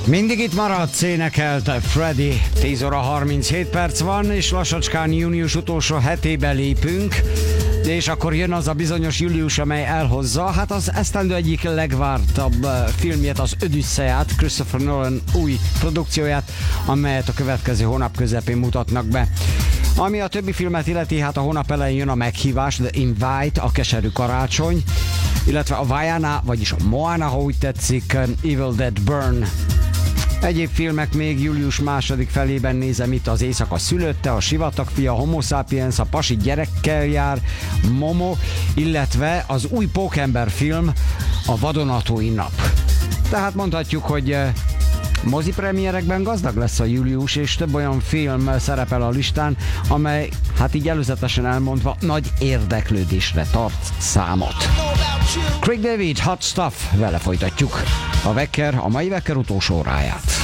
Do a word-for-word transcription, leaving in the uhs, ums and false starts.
Mindig itt maradsz, énekelte Freddy. tíz óra harminchét perc van, és lassacskán június utolsó hetébe lépünk. És akkor jön az a bizonyos július, amely elhozza, hát az esztendő egyik legvártabb filmjét, az Odüsszeiát, Christopher Nolan új produkcióját, amelyet a következő hónap közepén mutatnak be. Ami a többi filmet illeti, hát a hónap elején jön a meghívás, The Invite, a keserű karácsony, illetve a Vaiana, vagyis a Moana, ha úgy tetszik, Evil Dead Burn. Egyéb filmek még július második felében nézem itt az Éjszaka szülötte, a Sivatag fia, Homo sapiens, a Pasi gyerekkel jár, Momo, illetve az új Pókember film, a Vadonatúj nap. Tehát mondhatjuk, hogy mozipremierekben gazdag lesz a július, és több olyan film szerepel a listán, amely, hát így előzetesen elmondva, nagy érdeklődésre tart számot. Craig David, Hot Stuff, vele folytatjuk a Wecker, a mai Wecker utolsó óráját.